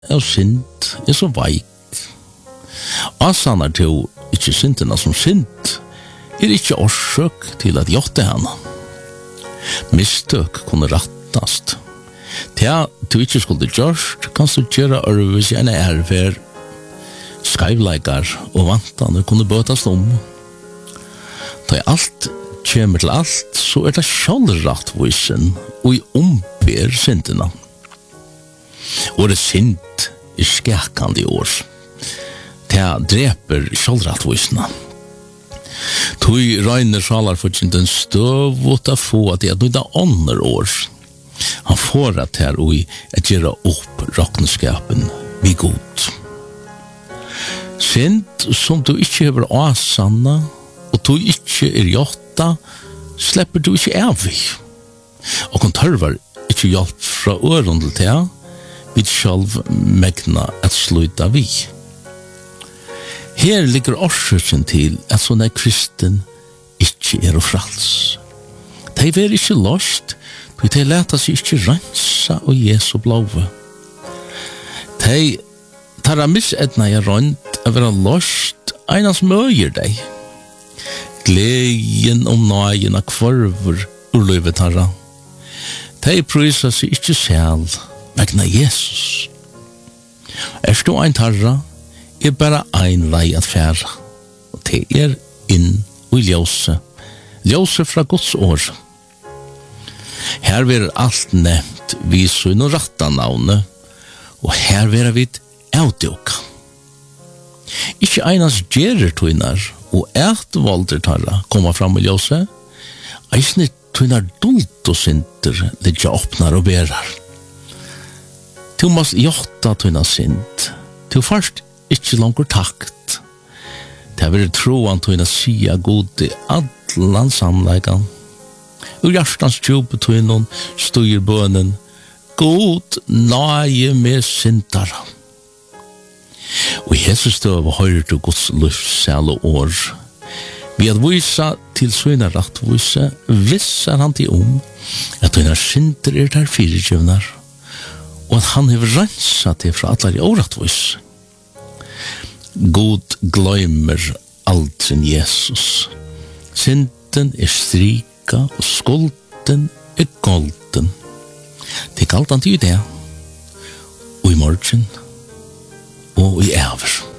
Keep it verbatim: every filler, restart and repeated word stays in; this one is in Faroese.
av synd er så veik. Asannar til ikke syndene som synd er ikke årsøk til at hjotte henne. Mistøk kunne rattast. Til du ikke skulle gjørst, kan du gjøre ørvis i en ærver, skyvleikar og vantane kunne bøtast om. Da alt kommer til alt, så er det sjålrattvisen og i omber syndene. Året synd er skækande i år. Det dreper sjålrattvisene. Tui røyner sjalarfortjenten støvåt å få at det er noe andre år. Han får at her og at gjøre opp råkneskapen vi god. Synd som du ikke hever asanna, og du ikke er hjotta, slipper du ikke av vi. Og han tørver ikke hjelp fra øren til det, vi selv megna at sluta vi. Her ligger årsøken til at sånne kristen ikke er å frals. De er ikke lost, for de leta seg ikke rensa og Jesu blåve. De tar av misedna jeg rundt å være lost, einas møyer deg. Gleden om nøyen av kvarver ur løyvet tarra. De prøyser seg ikke selv, megna Jesus. Er du ein tarra, er bara ein vei at færa, og det er inn og i ljøse, ljøse fra Guds år. Her vil alt nevnt vi sønn og ratta navnet, og her vil vi avdøka. Ikke einas gjerer tøynar, og ert valder tarra koma fram i ljøse, eisne tøynar dult og synder ligger åpnar og berar. Du måst hjotta tøyna synd, du først ikke langer takt. Det er vært troen tøyna sia god i allan samleikan. Ur hjertans tjupe tøynon styr bønnen, god nage med syndara. Og i Jesus støv høyre du Guds livssæle år. Vi at vise til søyna rattvise, visser han til om at tøyna synder er der firegjøvnar, og at han har rensa til fra allar i åratvis. God gløymer aldri Jesus. Synden er strika, og skulden er golden. Det er galt han til det, og i morgen, og i æver.